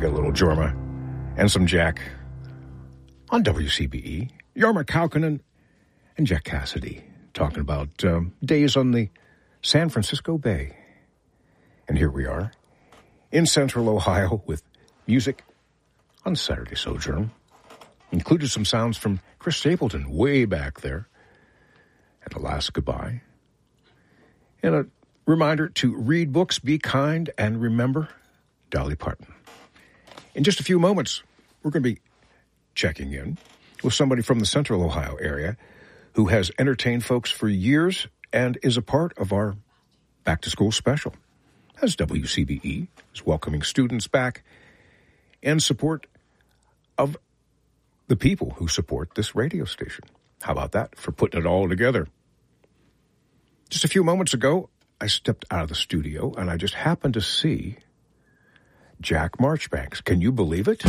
get a little Jorma and some Jack on WCBE. Yarmar Kaukonen and Jack Cassidy talking about days on the San Francisco Bay. And here we are in Central Ohio with music on Saturday Sojourn. Included some sounds from Chris Stapleton way back there. And a last goodbye. And a reminder to read books, be kind, and remember Dolly Parton. In just a few moments, we're going to be checking in with somebody from the Central Ohio area who has entertained folks for years and is a part of our back-to-school special, as WCBE is welcoming students back and support of the people who support this radio station. How about that for putting it all together? Just a few moments ago, I stepped out of the studio and I just happened to see Jack Marchbanks. Can you believe it?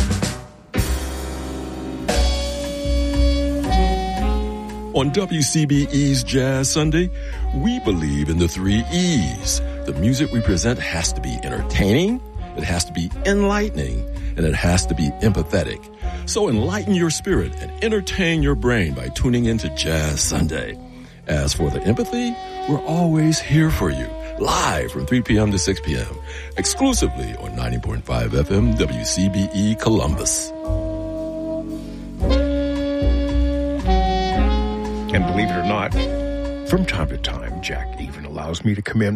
On WCBE's Jazz Sunday, we believe in the 3 E's. The music we present has to be entertaining, it has to be enlightening, and it has to be empathetic. So enlighten your spirit and entertain your brain by tuning into Jazz Sunday. As for the empathy, we're always here for you, live from 3 p.m. to 6 p.m., exclusively on 90.5 FM WCBE Columbus. And believe it or not, from time to time, Jack even allows me to come in